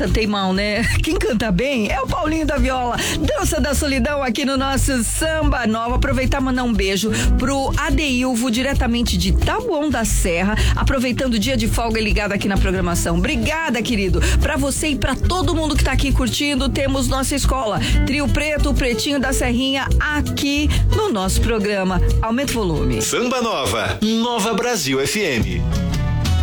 cantei mal, né? Quem canta bem é o Paulinho da Viola. Dança da Solidão aqui no nosso Samba Nova. Aproveitar e mandar um beijo pro Adeilvo, diretamente de Taboão da Serra, aproveitando o dia de folga e ligado aqui na programação. Obrigada, querido. Pra você e pra todo mundo que tá aqui curtindo, temos nossa escola Trio Preto, o Pretinho da Serrinha, aqui no nosso programa. Aumenta o volume. Samba Nova, Nova Brasil FM.